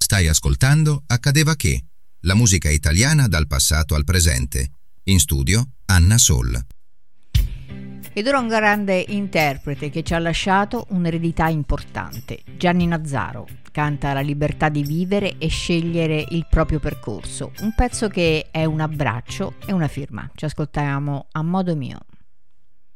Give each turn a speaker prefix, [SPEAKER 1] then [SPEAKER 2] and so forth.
[SPEAKER 1] Stai ascoltando Accadeva che, la musica italiana dal passato al presente. In studio Anna Soll.
[SPEAKER 2] Ed ora un grande interprete che ci ha lasciato un'eredità importante. Gianni Nazzaro canta la libertà di vivere e scegliere il proprio percorso, un pezzo che è un abbraccio e una firma. Ci ascoltiamo A modo mio.